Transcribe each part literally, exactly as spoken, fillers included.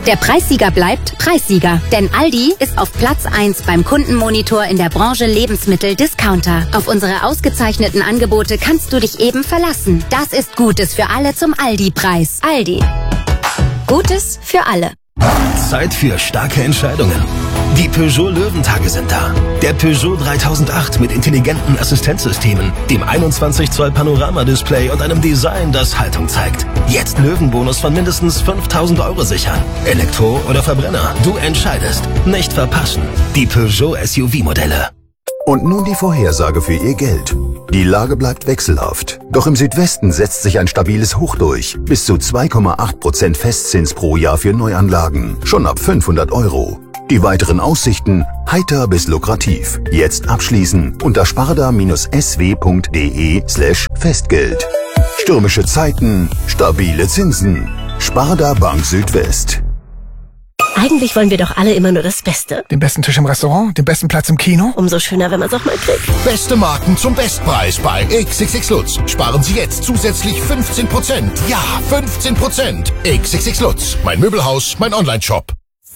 Der Preissieger bleibt Preissieger. Denn Aldi ist auf Platz eins beim Kundenmonitor in der Branche Lebensmittel-Discounter. Auf unsere ausgezeichneten Angebote kannst du dich eben verlassen. Das ist Gutes für alle zum Aldi-Preis. Aldi. Gutes für alle. Zeit für starke Entscheidungen. Die Peugeot Löwentage sind da. Der Peugeot dreitausendacht mit intelligenten Assistenzsystemen, dem einundzwanzig Zoll Panorama-Display und einem Design, das Haltung zeigt. Jetzt Löwenbonus von mindestens fünftausend Euro sichern. Elektro oder Verbrenner, du entscheidest. Nicht verpassen. Die Peugeot S U V-Modelle. Und nun die Vorhersage für Ihr Geld. Die Lage bleibt wechselhaft. Doch im Südwesten setzt sich ein stabiles Hoch durch. Bis zu zwei Komma acht Prozent Festzins pro Jahr für Neuanlagen. Schon ab fünfhundert Euro. Die weiteren Aussichten heiter bis lukrativ. Jetzt abschließen unter sparda-sw.de slash Festgeld. Stürmische Zeiten, stabile Zinsen. Sparda Bank Südwest. Eigentlich wollen wir doch alle immer nur das Beste. Den besten Tisch im Restaurant, den besten Platz im Kino. Umso schöner, wenn man es auch mal kriegt. Beste Marken zum Bestpreis bei X X X Lutz. Sparen Sie jetzt zusätzlich fünfzehn Prozent. Ja, fünfzehn Prozent. X X X Lutz. Mein Möbelhaus, mein Online-Shop.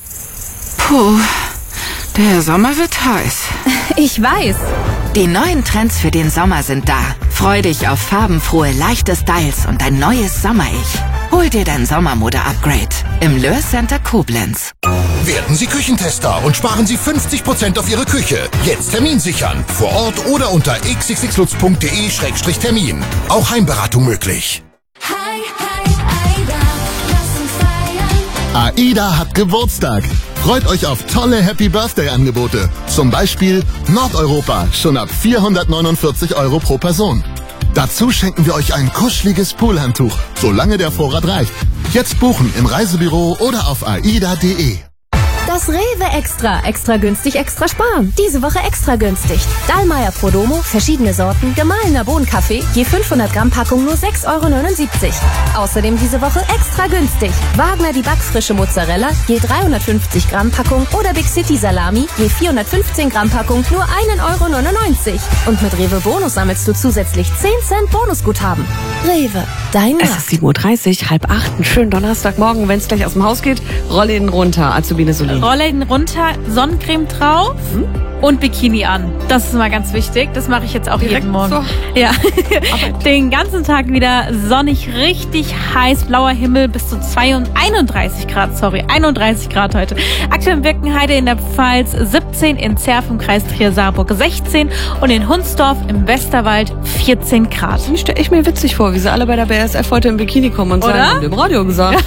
Puh, der Sommer wird heiß. Ich weiß. Die neuen Trends für den Sommer sind da. Freu dich auf farbenfrohe, leichte Styles und ein neues Sommer-Ich. Hol dir dein Sommermode-Upgrade im Löhr Center Koblenz. Werden Sie Küchentester und sparen Sie fünfzig Prozent auf Ihre Küche. Jetzt Termin sichern. Vor Ort oder unter x x x lutz punkt de Schrägstrich Termin. Auch Heimberatung möglich. Hi, hi, Aida, lass uns feiern. AIDA hat Geburtstag. Freut euch auf tolle Happy Birthday Angebote. Zum Beispiel Nordeuropa, schon ab vierhundertneunundvierzig Euro pro Person. Dazu schenken wir euch ein kuscheliges Poolhandtuch, solange der Vorrat reicht. Jetzt buchen im Reisebüro oder auf aida punkt de. Das Rewe Extra. Extra günstig, extra sparen. Diese Woche extra günstig. Dallmayr Prodomo, verschiedene Sorten, gemahlener Bohnenkaffee, je fünfhundert Gramm Packung nur sechs Euro neunundsiebzig. Außerdem diese Woche extra günstig. Wagner die backfrische Mozzarella, je dreihundertfünfzig Gramm Packung oder Big City Salami, je vierhundertfünfzehn Gramm Packung nur einen Euro neunundneunzig. Und mit Rewe Bonus sammelst du zusätzlich zehn Cent Bonusguthaben. Rewe, dein Es ist sieben Uhr dreißig, halb acht, einen schönen Donnerstagmorgen. Wenn es gleich aus dem Haus geht, rolle ihn runter, Azubine Solin. Rolle ihn runter, Sonnencreme drauf hm? und Bikini an. Das ist mal ganz wichtig. Das mache ich jetzt auch Direkt jeden Morgen. So. Ja, den ganzen Tag wieder sonnig, richtig heiß, blauer Himmel bis zu einunddreißig Grad, sorry, einunddreißig Grad heute. Aktuell in Birkenheide in der Pfalz siebzehn, in Zerf im Kreis Trier-Saarburg sechzehn und in Hunsdorf im Westerwald vierzehn Grad. Ich stelle ich mir witzig vor, wie sie alle bei der B S F heute im Bikini kommen und Oder? sagen, haben wir im Radio gesagt.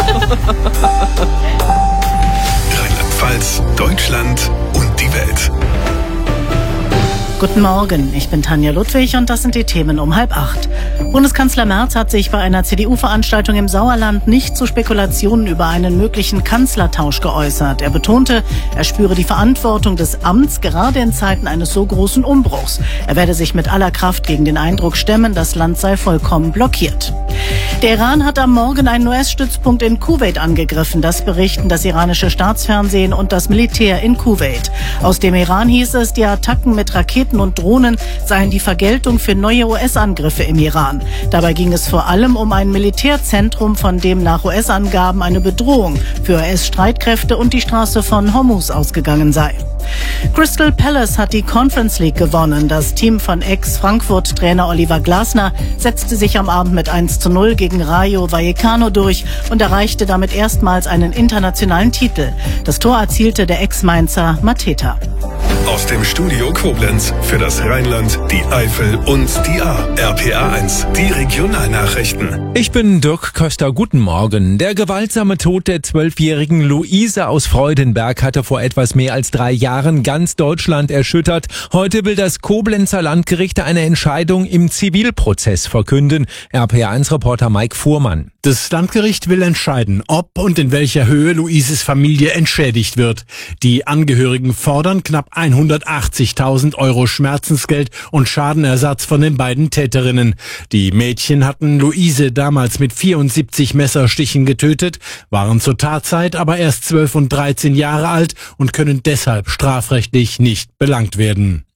Rheinland-Pfalz, Deutschland und die Welt. Guten Morgen, ich bin Tanja Ludwig und das sind die Themen um halb acht. Bundeskanzler Merz hat sich bei einer C D U-Veranstaltung im Sauerland nicht zu Spekulationen über einen möglichen Kanzlertausch geäußert. Er betonte, er spüre die Verantwortung des Amts gerade in Zeiten eines so großen Umbruchs. Er werde sich mit aller Kraft gegen den Eindruck stemmen, das Land sei vollkommen blockiert. Der Iran hat am Morgen einen U S-Stützpunkt in Kuwait angegriffen. Das berichten das iranische Staatsfernsehen und das Militär in Kuwait. Aus dem Iran hieß es, die Attacken mit Raketen und Drohnen seien die Vergeltung für neue U S-Angriffe im Iran. Dabei ging es vor allem um ein Militärzentrum, von dem nach U S-Angaben eine Bedrohung für U S-Streitkräfte und die Straße von Hormuz ausgegangen sei. Crystal Palace hat die Conference League gewonnen. Das Team von Ex-Frankfurt-Trainer Oliver Glasner setzte sich am Abend mit eins zu null gegen Rayo Vallecano durch und erreichte damit erstmals einen internationalen Titel. Das Tor erzielte der Ex-Mainzer Mateta. Aus dem Studio Koblenz für das Rheinland, die Eifel und die A. R P A eins, die Regionalnachrichten. Ich bin Dirk Köster, guten Morgen. Der gewaltsame Tod der zwölfjährigen Luise aus Freudenberg hatte vor etwas mehr als drei Jahren ganz Deutschland erschüttert. Heute will das Koblenzer Landgericht eine Entscheidung im Zivilprozess verkünden. R P A eins Reporter Mike Fuhrmann. Das Landgericht will entscheiden, ob und in welcher Höhe Luises Familie entschädigt wird. Die Angehörigen fordern knapp hundertachtzigtausend Euro Schmerzensgeld und Schadenersatz von den beiden Täterinnen. Die Mädchen hatten Luise damals mit vierundsiebzig Messerstichen getötet, waren zur Tatzeit aber erst zwölf und dreizehn Jahre alt und können deshalb strafrechtlich nicht belangt werden.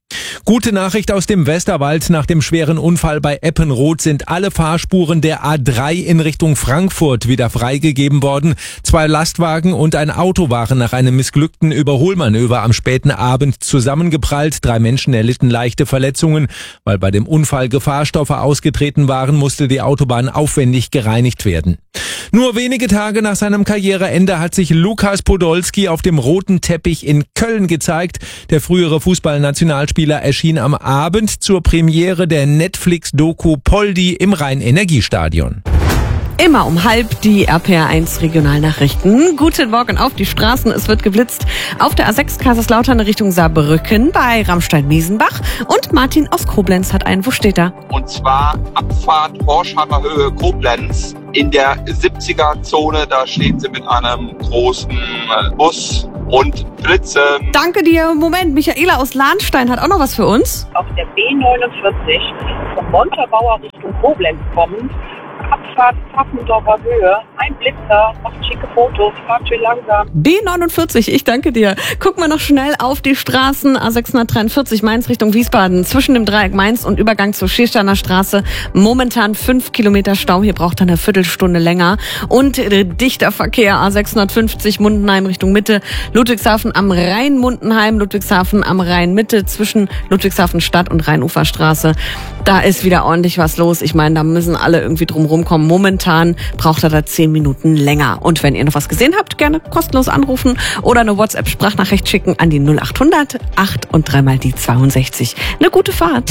Gute Nachricht aus dem Westerwald. Nach dem schweren Unfall bei Eppenroth sind alle Fahrspuren der A drei in Richtung Frankfurt wieder freigegeben worden. Zwei Lastwagen und ein Auto waren nach einem missglückten Überholmanöver am späten Abend zusammengeprallt. Drei Menschen erlitten leichte Verletzungen. Weil bei dem Unfall Gefahrstoffe ausgetreten waren, musste die Autobahn aufwendig gereinigt werden. Nur wenige Tage nach seinem Karriereende hat sich Lukas Podolski auf dem roten Teppich in Köln gezeigt. Der frühere Fußballnationalspieler erschien am Abend zur Premiere der Netflix-Doku Poldi im Rhein-Energiestadion. Immer um halb die R P R eins Regionalnachrichten. Guten Morgen auf die Straßen. Es wird geblitzt auf der A sechs Kaiserslautern Richtung Saarbrücken bei Ramstein-Miesenbach. Und Martin aus Koblenz hat einen. Wo steht er? Und zwar Abfahrt Horsheimer Höhe Koblenz in der siebziger-Zone. Da stehen sie mit einem großen Bus und blitzen. Danke dir. Moment, Michaela aus Lahnstein hat auch noch was für uns. Auf der B neunundvierzig vom Montabaur Richtung Koblenz kommend. Abfahrt Pfaffendorfer Höhe, ein Blitzer, macht schicke Fotos, fahrt schön langsam. B neunundvierzig, ich danke dir. Gucken wir noch schnell auf die Straßen. A sechshundertdreiundvierzig Mainz Richtung Wiesbaden, zwischen dem Dreieck Mainz und Übergang zur Schiersteiner Straße. Momentan fünf Kilometer Stau, hier braucht er eine Viertelstunde länger. Und äh, dichter Verkehr, A sechshundertfünfzig Mundenheim Richtung Mitte, Ludwigshafen am Rhein, Mundenheim, Ludwigshafen am Rhein Mitte, zwischen Ludwigshafen Stadt und Rheinuferstraße. Da ist wieder ordentlich was los. Ich meine, da müssen alle irgendwie drum rumkommen. Momentan braucht er da zehn Minuten länger. Und wenn ihr noch was gesehen habt, gerne kostenlos anrufen oder eine WhatsApp-Sprachnachricht schicken an die null achthundert acht und dreimal die zweiundsechzig. Eine gute Fahrt.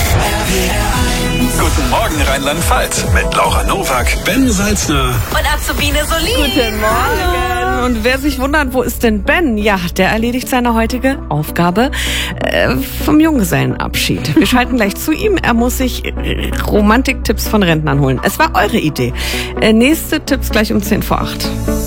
Guten Morgen Rheinland-Pfalz mit Laura Nowak, Ben Salzner und Azubine Solin. Guten Morgen. Und wer sich wundert, wo ist denn Ben? Ja, der erledigt seine heutige Aufgabe äh, vom Junggesellenabschied. Wir schalten gleich zu ihm. Er muss sich äh, Romantiktipps von Rentnern holen. Es war eure Idee. Äh, nächste Tipps gleich um zehn vor acht.